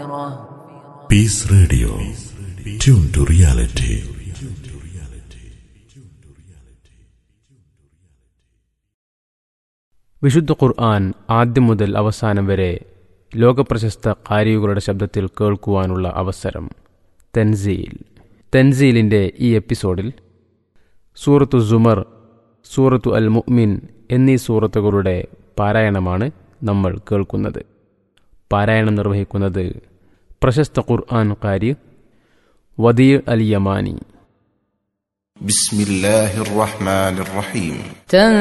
Peace Radio. Tune to reality. വിശുദ്ധ ഖുർആൻ ആദ്യം മുതൽ അവസാനം വരെ ലോകപ്രശസ്ത ഖാരികളുടെ ശബ്ദത്തിൽ കേൾക്കുവാനുള്ള അവസരം. തൻസീലിൻ്റെ ഈ എപ്പിസോഡിൽ സൂറത്തു സുമർ, സൂറത്തു അൽ മുഅ്മിൻ എന്നീ സൂറത്തുകളുടെ പാരായണമാണ് നമ്മൾ കേൾക്കുന്നത്. പാരായണം നിർവഹിക്കുന്നത് പ്രശസ്ത ഖുർആൻ ഖാരി വദീ അൽ യമാനി. ബിസ്മില്ലാഹിർ റഹ്മാനിർ റഹീം.